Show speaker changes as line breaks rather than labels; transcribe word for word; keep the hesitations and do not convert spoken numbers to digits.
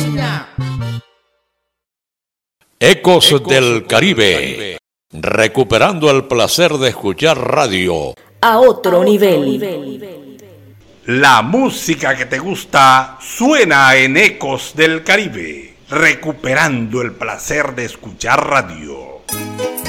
Ecos, Ecos del Caribe. Caribe, recuperando el placer de escuchar radio
a otro nivel.
La música que te gusta suena en Ecos del Caribe, recuperando el placer de escuchar radio.